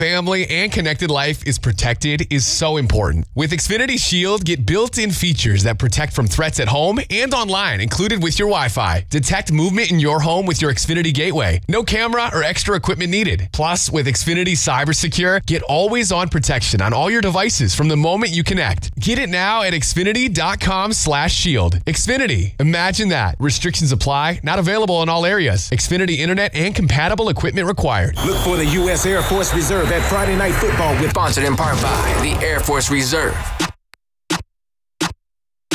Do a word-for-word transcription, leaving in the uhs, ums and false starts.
family, and connected life is protected is so important. With Xfinity Shield, get built-in features that protect from threats at home and online, included with your Wi-Fi. Detect movement in your home with your Xfinity Gateway. No camera or extra equipment needed. Plus, with Xfinity Cyber Secure, get always-on protection on all your devices from the moment you connect. Get it now at Xfinity.com slash shield. Xfinity. Imagine that. Restrictions apply. Not available in all areas. Xfinity Internet and compatible equipment required. Look for the U S Air Force Reserve at Friday Night Football with, sponsored in part by the Air Force Reserve.